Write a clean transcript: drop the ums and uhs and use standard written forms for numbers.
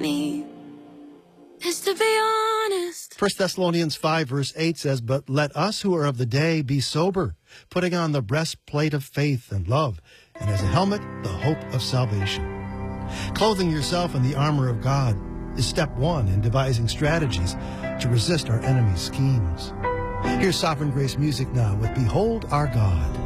me is to be honest. 1 Thessalonians 5 verse 8 says, "But let us who are of the day be sober, putting on the breastplate of faith and love, and as a helmet, the hope of salvation." Clothing yourself in the armor of God is step one in devising strategies to resist our enemy's schemes. Here's Sovereign Grace music now with Behold Our God.